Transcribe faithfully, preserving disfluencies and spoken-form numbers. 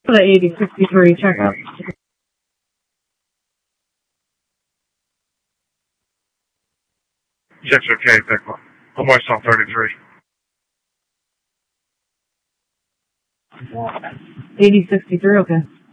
For the eighty sixty-three checkup. Check's okay, Pickle. I'm almost on thirty-three. eighty sixty-three, okay.